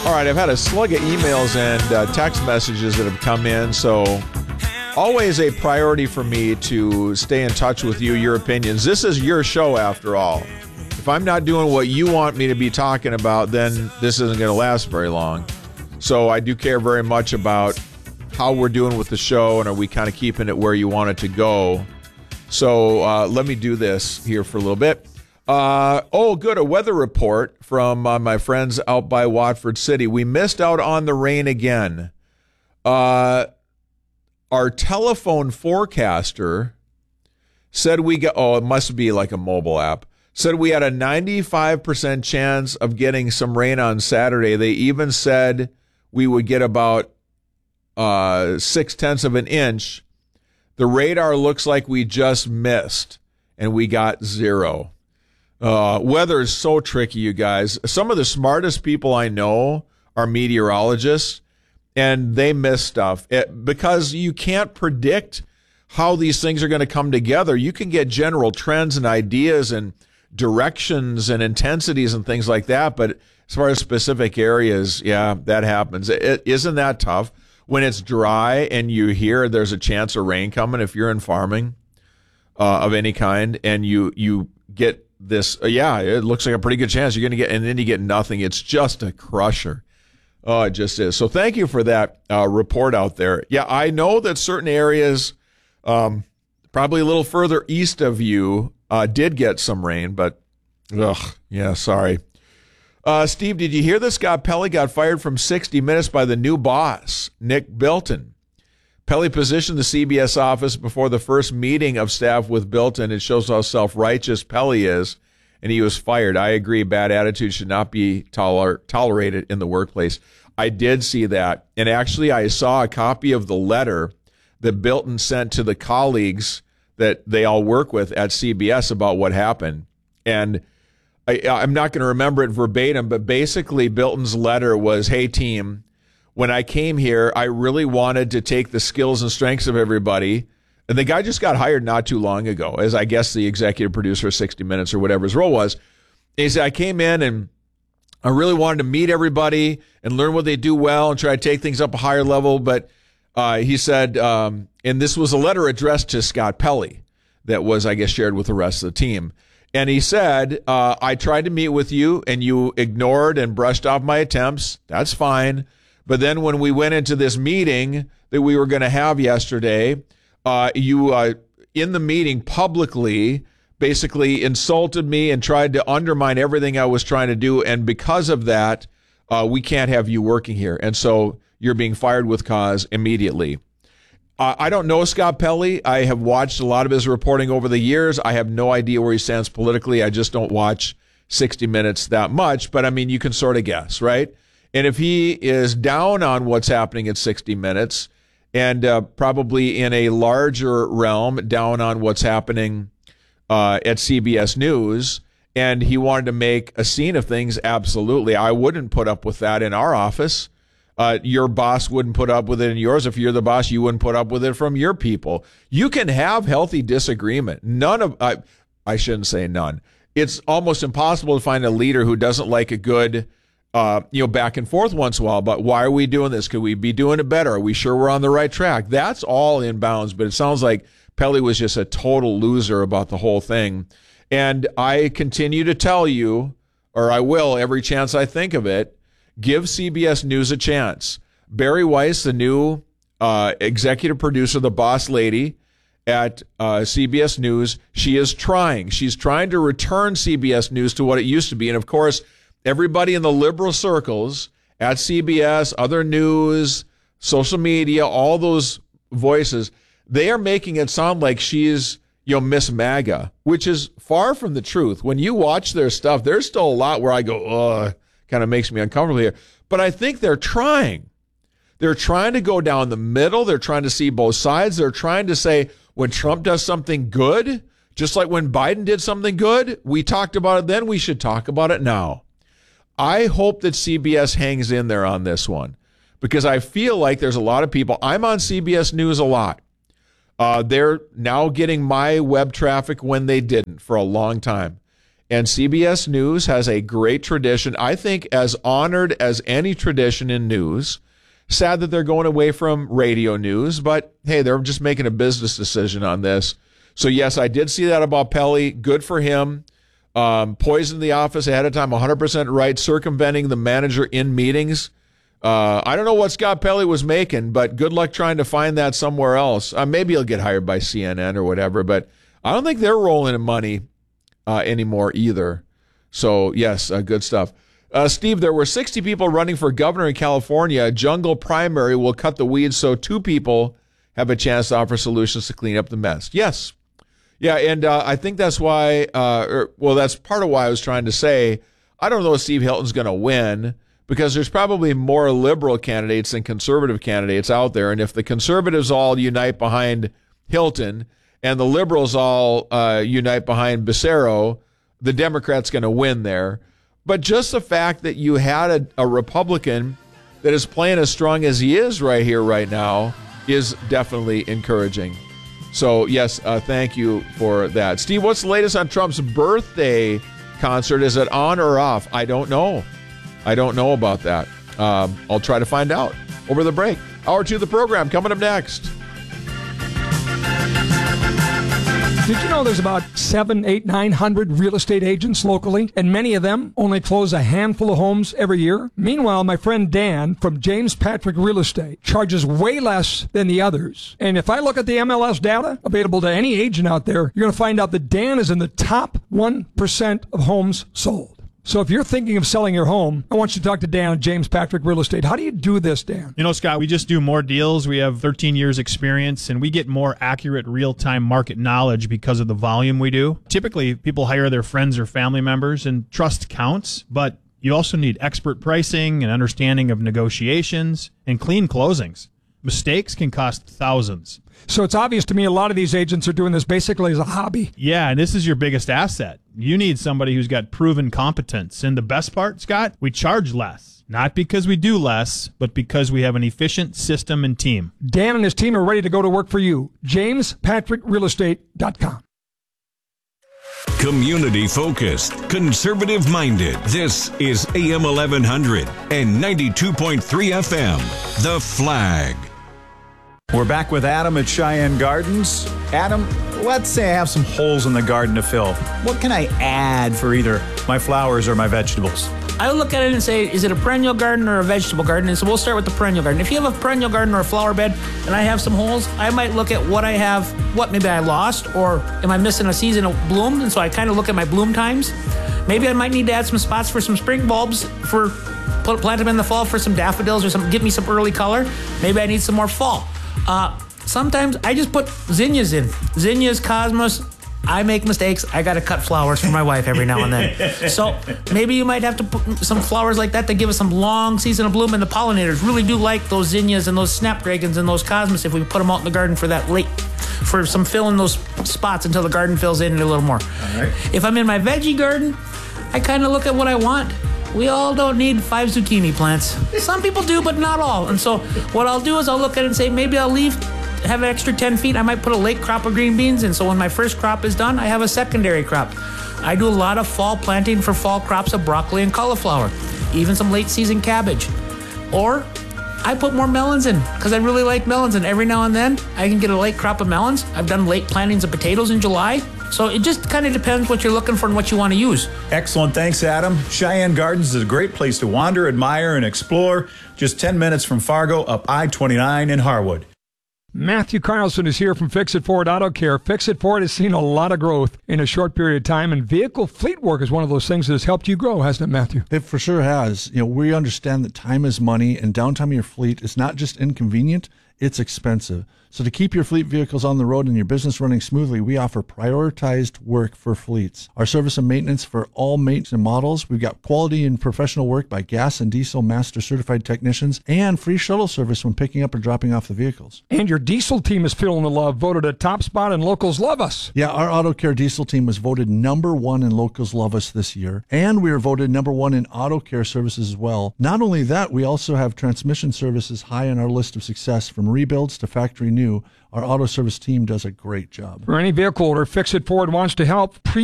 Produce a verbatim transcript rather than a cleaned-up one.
All right, I've had a slug of emails and uh, text messages that have come in, so always a priority for me to stay in touch with you, your opinions. This is your show, after all. If I'm not doing what you want me to be talking about, then this isn't going to last very long. So I do care very much about how we're doing with the show, and are we kind of keeping it where you want it to go. So uh, let me do this here for a little bit. Uh, oh, good. A weather report from uh, my friends out by Watford City. We missed out on the rain again. Uh, our telephone forecaster said we got, oh, it must be like a mobile app, said we had a ninety-five percent chance of getting some rain on Saturday. They even said we would get about uh, six tenths of an inch. The radar looks like we just missed, and we got zero. Uh, weather is so tricky, you guys. Some of the smartest people I know are meteorologists, and they miss stuff it, because you can't predict how these things are going to come together. You can get general trends and ideas and directions and intensities and things like that, but as far as specific areas, yeah, that happens. It, isn't that tough when it's dry and you hear there's a chance of rain coming if you're in farming uh, of any kind, and you you get this, uh, yeah, it looks like a pretty good chance you're going to get, and then you get nothing. It's just a crusher. Oh, it just is. So thank you for that uh, report out there. Yeah, I know that certain areas, um, probably a little further east of you, uh, did get some rain, but, ugh, yeah, sorry. Uh, Steve, did you hear that Scott Pelley got fired from sixty minutes by the new boss, Nick Bilton? Pelley positioned the C B S office before the first meeting of staff with Bilton. It shows how self-righteous Pelley is, and he was fired. I agree, bad attitude should not be toler- tolerated in the workplace. I did see that, and actually I saw a copy of the letter that Bilton sent to the colleagues that they all work with at C B S about what happened. And I, I'm not going to remember it verbatim, but basically Bilton's letter was, hey, team, when I came here, I really wanted to take the skills and strengths of everybody. And the guy just got hired not too long ago, as I guess the executive producer of sixty minutes or whatever his role was. And he said, I came in and I really wanted to meet everybody and learn what they do well and try to take things up a higher level. But uh, he said, um, and this was a letter addressed to Scott Pelley that was, I guess, shared with the rest of the team. And he said, uh, I tried to meet with you and you ignored and brushed off my attempts. That's fine. But then when we went into this meeting that we were going to have yesterday, uh, you, uh, in the meeting publicly, basically insulted me and tried to undermine everything I was trying to do. And because of that, uh, we can't have you working here. And so you're being fired with cause immediately. Uh, I don't know Scott Pelley. I have watched a lot of his reporting over the years. I have no idea where he stands politically. I just don't watch sixty minutes that much. But, I mean, you can sort of guess, right? And if he is down on what's happening at sixty minutes and uh, probably in a larger realm down on what's happening uh, at C B S News, and he wanted to make a scene of things, absolutely. I wouldn't put up with that in our office. Uh, your boss wouldn't put up with it in yours. If you're the boss, you wouldn't put up with it from your people. You can have healthy disagreement. None of, I, I shouldn't say none. It's almost impossible to find a leader who doesn't like a good Uh, you know, back and forth once in a while, but why are we doing this? Could we be doing it better? Are we sure we're on the right track? That's all in bounds, but it sounds like Pelley was just a total loser about the whole thing. And I continue to tell you, or I will every chance I think of it, give C B S News a chance. Barry Weiss, the new uh, executive producer, the boss lady at uh, C B S News, she is trying. She's trying to return C B S News to what it used to be. And of course, everybody in the liberal circles at C B S, other news, social media, all those voices, they are making it sound like she's, you know, Miss MAGA, which is far from the truth. When you watch their stuff, there's still a lot where I go, ugh, kind of makes me uncomfortable here. But I think they're trying. They're trying to go down the middle. They're trying to see both sides. They're trying to say when Trump does something good, just like when Biden did something good, we talked about it then, we should talk about it now. I hope that C B S hangs in there on this one because I feel like there's a lot of people. I'm on C B S News a lot. Uh, they're now getting my web traffic when they didn't for a long time. And C B S News has a great tradition, I think as honored as any tradition in news. Sad that they're going away from radio news, but hey, they're just making a business decision on this. So yes, I did see that about Pelly. Good for him. Um, poisoned the office ahead of time, one hundred percent right, circumventing the manager in meetings. Uh, I don't know what Scott Pelly was making, but good luck trying to find that somewhere else. Uh, maybe he'll get hired by C N N or whatever, but I don't think they're rolling in money uh, anymore either. So yes, uh, good stuff. Uh, Steve, there were sixty people running for governor in California. A jungle primary will cut the weeds so two people have a chance to offer solutions to clean up the mess. Yes. Yeah, and uh, I think that's why, uh, or, well, that's part of why I was trying to say, I don't know if Steve Hilton's going to win, because there's probably more liberal candidates than conservative candidates out there. And if the conservatives all unite behind Hilton and the liberals all uh, unite behind Becerra, the Democrat's going to win there. But just the fact that you had a, a Republican that is playing as strong as he is right here, right now, is definitely encouraging. So, yes, uh, thank you for that. Steve, what's the latest on Trump's birthday concert? Is it on or off? I don't know. I don't know about that. Um, I'll try to find out over the break. Hour two of the program coming up next. Did you know there's about seven, eight, nine hundred real estate agents locally, and many of them only close a handful of homes every year? Meanwhile, my friend Dan from James Patrick Real Estate charges way less than the others. And if I look at the M L S data available to any agent out there, you're going to find out that Dan is in the top one percent of homes sold. So if you're thinking of selling your home, I want you to talk to Dan at James Patrick Real Estate. How do you do this, Dan? You know, Scott, we just do more deals. We have thirteen years experience, and we get more accurate real-time market knowledge because of the volume we do. Typically, people hire their friends or family members, and trust counts, but you also need expert pricing and understanding of negotiations and clean closings. Mistakes can cost thousands. So it's obvious to me a lot of these agents are doing this basically as a hobby. Yeah, and this is your biggest asset. You need somebody who's got proven competence. And the best part, Scott, we charge less. Not because we do less, but because we have an efficient system and team. Dan and his team are ready to go to work for you. james patrick real estate dot com. Community focused, conservative minded. This is A M eleven hundred and ninety-two point three F M. The Flag. We're back with Adam at Cheyenne Gardens. Adam, let's say I have some holes in the garden to fill. What can I add for either my flowers or my vegetables? I would look at it and say, is it a perennial garden or a vegetable garden? And so we'll start with the perennial garden. If you have a perennial garden or a flower bed and I have some holes, I might look at what I have, what maybe I lost, or am I missing a season of bloom? And so I kind of look at my bloom times. Maybe I might need to add some spots for some spring bulbs, for plant them in the fall for some daffodils or some, give me some early color. Maybe I need some more fall. Uh, sometimes I just put zinnias in. Zinnias, cosmos. I make mistakes. I got to cut flowers for my wife every now and then. So maybe you might have to put some flowers like that to give us some long season of bloom. And the pollinators really do like those zinnias and those snapdragons and those cosmos if we put them out in the garden for that late, for some fill in those spots until the garden fills in a little more. All right. If I'm in my veggie garden, I kind of look at what I want. We all don't need five zucchini plants. Some people do, but not all. And so what I'll do is I'll look at it and say, maybe I'll leave, have an extra ten feet. I might put a late crop of green beans. And so when my first crop is done, I have a secondary crop. I do a lot of fall planting for fall crops of broccoli and cauliflower, even some late season cabbage. Or I put more melons in because I really like melons. And every now and then I can get a late crop of melons. I've done late plantings of potatoes in July. So it just kind of depends what you're looking for and what you want to use. Excellent. Thanks, Adam. Cheyenne Gardens is a great place to wander, admire, and explore. Just ten minutes from Fargo up I twenty-nine in Harwood. Matthew Carlson is here from Fix It Ford Auto Care. Fix It Ford has seen a lot of growth in a short period of time, and vehicle fleet work is one of those things that has helped you grow, hasn't it, Matthew? It for sure has. You know, we understand that time is money, and downtime of your fleet is not just inconvenient, it's expensive. So to keep your fleet vehicles on the road and your business running smoothly, we offer prioritized work for fleets. Our service and maintenance for all makes and models. We've got quality and professional work by gas and diesel master certified technicians, and free shuttle service when picking up or dropping off the vehicles. And your diesel team is feeling the love, voted a top spot, and locals love us. Yeah, our Auto Care diesel team was voted number one in Locals Love Us this year, and we were voted number one in auto care services as well. Not only that, we also have transmission services high on our list of success, from rebuilds to factory new. Our auto service team does a great job. For any vehicle order, Fix It Ford wants to help. Pre